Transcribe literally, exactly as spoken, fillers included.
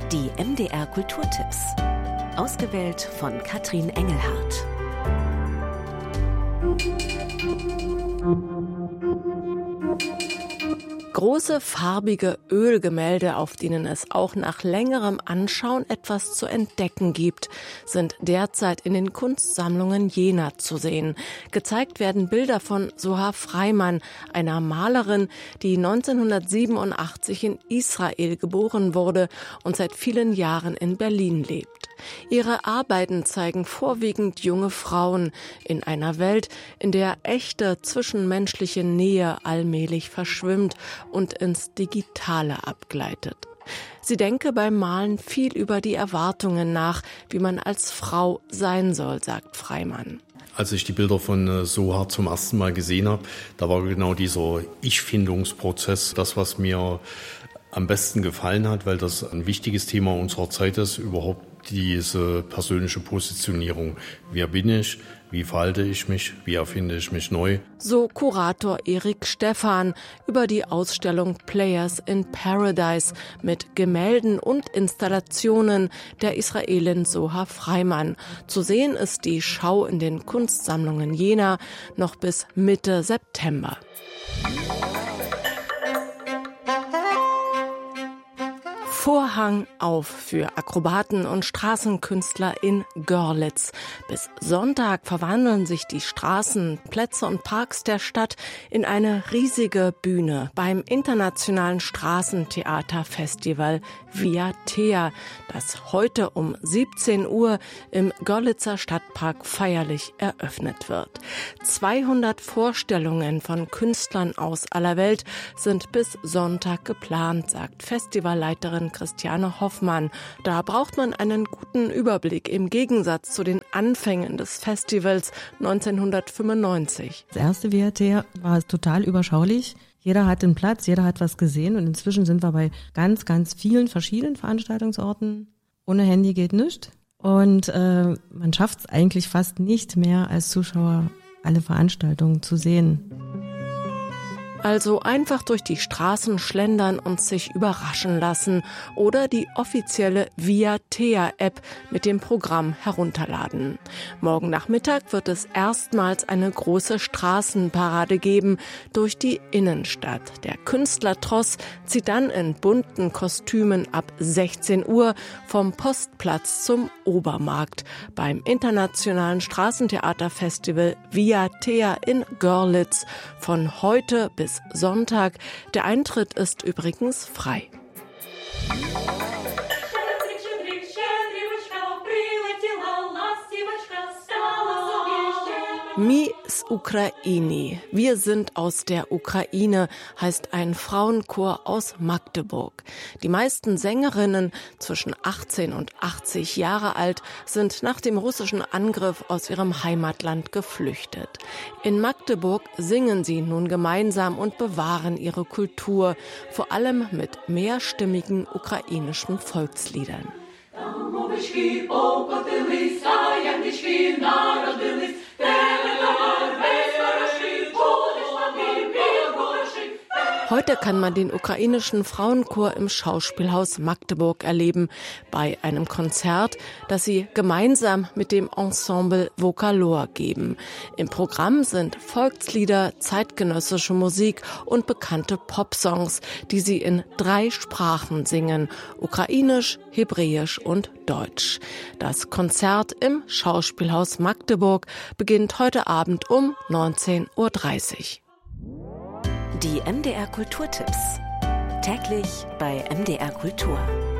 Die M D R Kulturtipps. Ausgewählt von Katrin Engelhardt. Große, farbige Ölgemälde, auf denen es auch nach längerem Anschauen etwas zu entdecken gibt, sind derzeit in den Kunstsammlungen Jena zu sehen. Gezeigt werden Bilder von Soha Freiman, einer Malerin, die neunzehnhundertsiebenundachtzig in Israel geboren wurde und seit vielen Jahren in Berlin lebt. Ihre Arbeiten zeigen vorwiegend junge Frauen in einer Welt, in der echte zwischenmenschliche Nähe allmählich verschwimmt und ins Digitale abgleitet. Sie denke beim Malen viel über die Erwartungen nach, wie man als Frau sein soll, sagt Freiman. Als ich die Bilder von Soha zum ersten Mal gesehen habe, da war genau dieser Ich-Findungsprozess das, was mir am besten gefallen hat, weil das ein wichtiges Thema unserer Zeit ist, überhaupt diese persönliche Positionierung. Wer bin ich? Wie verhalte ich mich? Wie erfinde ich mich neu? So Kurator Erik Stephan über die Ausstellung Players in Paradise mit Gemälden und Installationen der Israelin Soha Freiman. Zu sehen ist die Schau in den Kunstsammlungen Jena noch bis Mitte September. Vorhang auf für Akrobaten und Straßenkünstler in Görlitz. Bis Sonntag verwandeln sich die Straßen, Plätze und Parks der Stadt in eine riesige Bühne beim internationalen Straßentheaterfestival Via Thea, das heute um siebzehn Uhr im Görlitzer Stadtpark feierlich eröffnet wird. zweihundert Vorstellungen von Künstlern aus aller Welt sind bis Sonntag geplant, sagt Festivalleiterin Christiane Hoffmann. Da braucht man einen guten Überblick im Gegensatz zu den Anfängen des Festivals neunzehnhundertfünfundneunzig. Das erste Via Thea war total überschaulich. Jeder hat einen Platz, jeder hat was gesehen und inzwischen sind wir bei ganz, ganz vielen verschiedenen Veranstaltungsorten. Ohne Handy geht nichts und äh, man schafft es eigentlich fast nicht mehr als Zuschauer, alle Veranstaltungen zu sehen. Also einfach durch die Straßen schlendern und sich überraschen lassen oder die offizielle Via Thea App mit dem Programm herunterladen. Morgen Nachmittag wird es erstmals eine große Straßenparade geben durch die Innenstadt. Der Künstlertross zieht dann in bunten Kostümen ab sechzehn Uhr vom Postplatz zum Obermarkt beim internationalen Straßentheaterfestival Via Thea in Görlitz von heute bis Sonntag. Der Eintritt ist übrigens frei. Mi z Ukraini. Wir sind aus der Ukraine, heißt ein Frauenchor aus Magdeburg. Die meisten Sängerinnen zwischen achtzehn und achtzig Jahre alt sind nach dem russischen Angriff aus ihrem Heimatland geflüchtet. In Magdeburg singen sie nun gemeinsam und bewahren ihre Kultur, vor allem mit mehrstimmigen ukrainischen Volksliedern. Heute kann man den ukrainischen Frauenchor im Schauspielhaus Magdeburg erleben, bei einem Konzert, das sie gemeinsam mit dem Ensemble Vocalor geben. Im Programm sind Volkslieder, zeitgenössische Musik und bekannte Popsongs, die sie in drei Sprachen singen: Ukrainisch, Hebräisch und Deutsch. Das Konzert im Schauspielhaus Magdeburg beginnt heute Abend um neunzehn Uhr dreißig. Die M D R Kulturtipps. Täglich bei M D R Kultur.